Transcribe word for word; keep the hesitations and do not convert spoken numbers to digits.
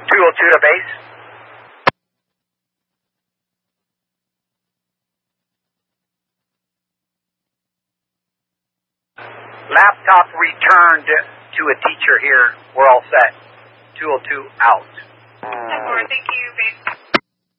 two oh two to base. Laptop returned to a teacher here. We're all set. two oh two out. ten four, thank you, base.